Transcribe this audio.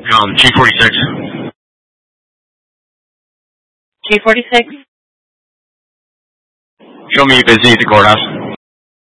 G46. G46? Show me busy at the courthouse.